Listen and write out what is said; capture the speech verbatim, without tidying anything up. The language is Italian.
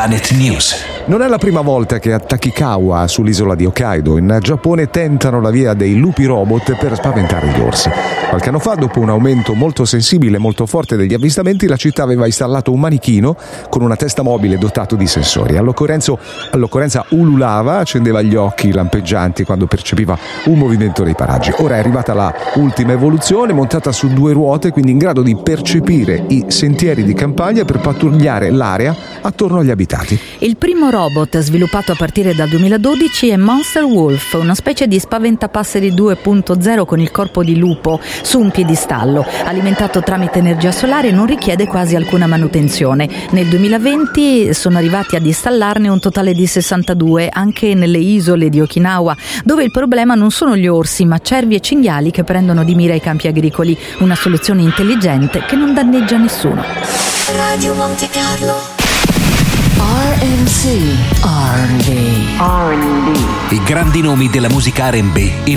Planet News. Non è la prima volta che a Takikawa, sull'isola di Hokkaido, in Giappone, tentano la via dei lupi robot per spaventare gli orsi. Qualche anno fa, dopo un aumento molto sensibile e molto forte degli avvistamenti, la città aveva installato un manichino con una testa mobile dotato di sensori. All'occorrenza, all'occorrenza ululava, accendeva gli occhi lampeggianti quando percepiva un movimento dei paraggi. Ora è arrivata la ultima evoluzione, montata su due ruote, quindi in grado di percepire i sentieri di campagna per pattugliare l'area attorno agli abitati. Il primo robot sviluppato a partire dal duemiladodici è Monster Wolf, una specie di spaventapasseri due punto zero con il corpo di lupo su un piedistallo. Alimentato tramite energia solare, non richiede quasi alcuna manutenzione. Nel duemilaventi sono arrivati ad installarne un totale di sessantadue anche nelle isole di Okinawa, dove il problema non sono gli orsi ma cervi e cinghiali che prendono di mira i campi agricoli. Una soluzione intelligente che non danneggia nessuno. Radio Monte Carlo. R and C R and B. I grandi nomi della musica R and B